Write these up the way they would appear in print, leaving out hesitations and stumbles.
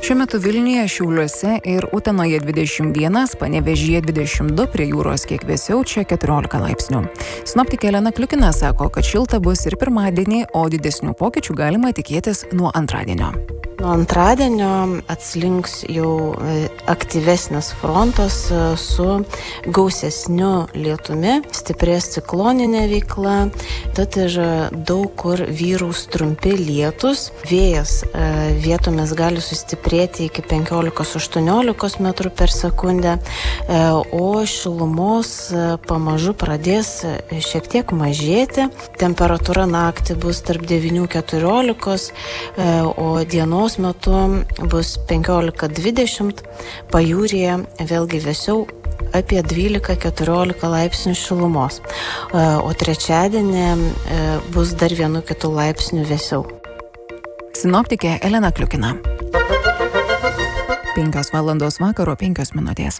Šiuo metu Vilniuje, Šiauliuose ir Utenoje 21, Panevėžyje 22, prie jūros kiek vėsiau, čia 14 laipsnių. Sinoptikė Elena Kliukina sako, kad šilta bus ir pirmadienį, o didesnių pokyčių galima tikėtis nuo antradienio. Nuo antradienio atslinks jau aktyvesnis frontas su gausesniu lietumi, stiprės cikloninė veikla, tad ir daug kur vyraus trumpi lietus. Vėjas vietomis gali sustiprėti iki 15-18 metrų per sekundę, o šilumos pamažu pradės šiek tiek mažėti. Temperatūra naktį bus tarp 9-14, o dienos metu bus 15-20, pajūryje vėlgi vėsiau apie 12-14 laipsnių šilumos, o trečiadienį bus dar 1-2 laipsnių vėsiau. Sinoptikė Elena Kliukina. 5 valandos vakaro 5 minutės.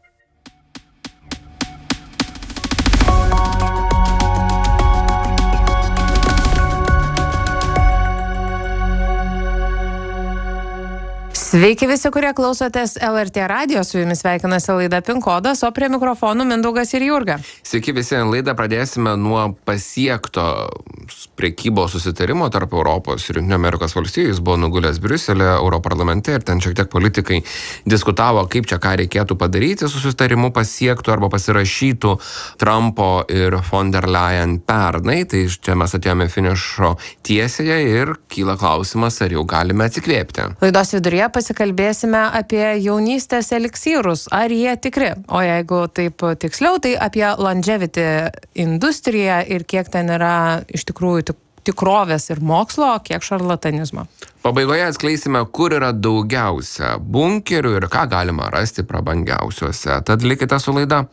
Sveiki visi, kurie klausotės LRT radijo, su jumis sveikinasi laida PIN kodas, o prie mikrofonų Mindaugas ir Jurga. Sveiki visi, laidą pradėsime nuo pasiekto prekybos susitarimo tarp Europos ir Jungtinių Amerikos valstijų. Jis buvo nugulęs Briuselė, Europarlamente, ir ten šiek tiek politikai diskutavo, kaip čia ką reikėtų padaryti su susitarimu pasiektų arba pasirašytų Trumpo ir von der Leyen pernai. Tai čia mes atėjome finišo tiesėje ir kyla klausimas, ar jau galime atsikvėpti. Laidos viduryje pasikalbėsime apie jaunystės eliksyrus, ar jie tikri, o jeigu taip tiksliau, tai apie longevity industriją ir kiek ten yra iš tikrųjų tikrovės ir mokslo, kiek šarlatanizmo. Pabaigoje atskleisime, kur yra daugiausia bunkerių ir ką galima rasti prabangiausiuose. Tad likite su laida.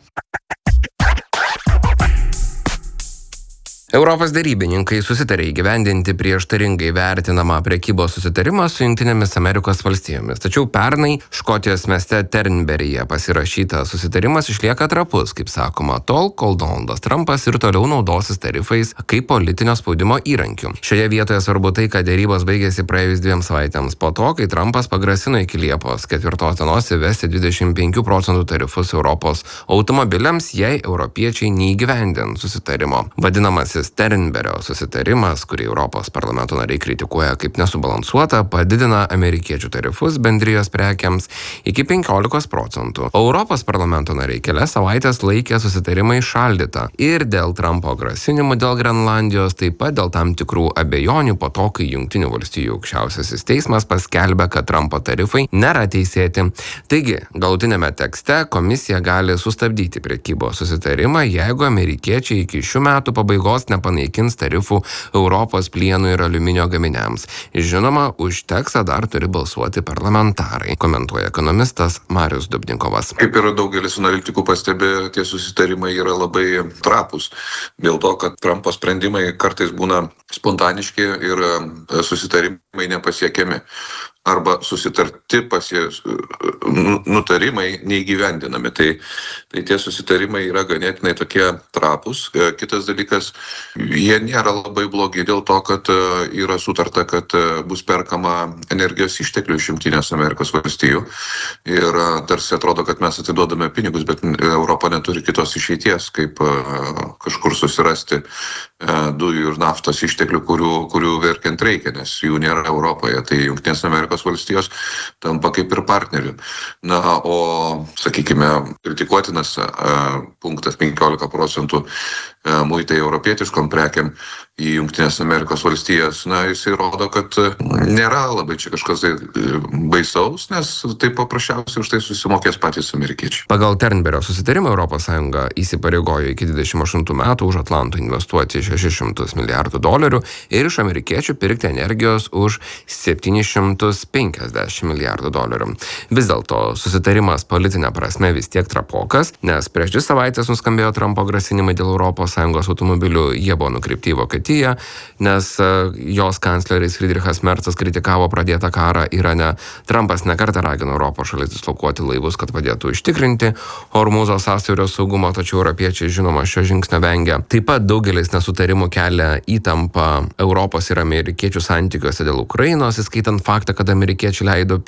Europos derybininkai susitarė įgyvendinti prieštaringai vertinamą prekybos susitarimą su Jungtinėmis Amerikos valstijomis. Tačiau pernai Škotijos mieste Ternberyje pasirašytas susitarimas išlieka trapus, kaip sakoma, tol, kol Donaldas Trumpas ir toliau naudosis tarifais kaip politinio spaudimo įrankiu. Šioje vietoje svarbu tai, kad dėrybos baigėsi praėjus 2 savaitėms po to, kai Trumpas pagrasino iki Liepos 4 dienos įvesti 25% tarifus Europos automobiliams, jei europiečiai neįgyvendins susitarimo. Vadinamasis Ternberio susitarimas, kurį Europos parlamento nariai kritikuoja kaip nesubalansuota, padidina amerikiečių tarifus bendrijos prekiams iki 15%. Europos parlamento nariai kelias savaitės laikė susitarimą įšaldytą ir dėl Trumpo grasinimų dėl Grenlandijos, taip pat dėl tam tikrų abejonių po to, kai Jungtinių valstijų aukščiausiasis teismas paskelbė, kad Trumpo tarifai nėra teisėti. Taigi, galutinėme tekste komisija gali sustabdyti prekybos susitarimą, jeigu amerikiečiai iki šių metų pabaigos nepanaikins tarifų Europos plieno ir aliuminio gaminiams. Žinoma, už tekstą dar turi balsuoti parlamentarai, komentuoja ekonomistas Marius Dubnikovas. Kaip ir daugelis analitikų pastebė, tie susitarimai yra labai trapus. Dėl to, kad Trumpo sprendimai kartais būna spontaniški ir susitarimai nepasiekiami. Arba susitarti nutarimai neįgyvendinami. Tai tie susitarimai yra ganėtinai tokie trapus. Kitas dalykas, jie nėra labai blogi dėl to, kad yra sutarta, kad bus perkama energijos išteklių iš Jungtinės Amerikos valstijų. Ir tarsi atrodo, kad mes atiduodame pinigus, bet Europa neturi kitos išeities, kaip kažkur susirasti dujų ir naftos išteklių, kurių verkiant reikia, nes jų nėra Europoje. Tai Jungtinės Amerikos valstijos tampa kaip ir partnerių. Na, o, sakykime, kritikuotinas punktas 15% muitai europietiškom prekiam į Jungtinės Amerikos valstijas, na, jisai rodo, kad nėra labai čia kažkas baisaus, nes tai paprasčiausiai už tai susimokės patys amerikiečiai. Pagal Ternberio susitarimą ES įsipareigojo iki 28 metų už Atlanto investuoti $600 milijardų ir iš amerikiečių pirkti energijos už $750 milijardų. Vis dėlto susitarimas politinė prasme vis tiek trapokas, nes prieš 2 savaitės nuskambėjo Trumpo grasinimai dėl ES automobilių, jie buvo nukreipti į Vokietiją, nes jos kancleris Friedrichas Merzas kritikavo pradėtą karą Irane. Trumpas nekartą ragino Europos šalis dislokuoti laivus, kad padėtų užtikrinti Hormūzo sąsiaurio saugumą, tačiau europiečiai žinoma šio žingsnio vengia. Taip pat daugelis nesutarimų kelia įtampą Europos ir amerikiečių santykiuose dėl Ukrainos, įskaitant faktą, kad amerikiečiai leido